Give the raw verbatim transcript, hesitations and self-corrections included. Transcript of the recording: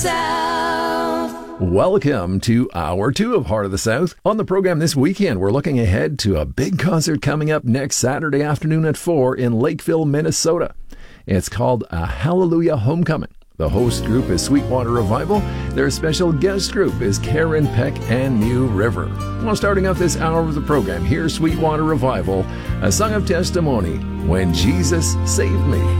South. Welcome to Hour two of Heart of the South. On the program this weekend, we're looking ahead to a big concert coming up next Saturday afternoon at four in Lakeville, Minnesota. It's called A Hallelujah Homecoming. The host group is Sweetwater Revival. Their special guest group is Karen Peck and New River. Well, starting off this hour of the program, here's Sweetwater Revival, a song of testimony, When Jesus Saved Me.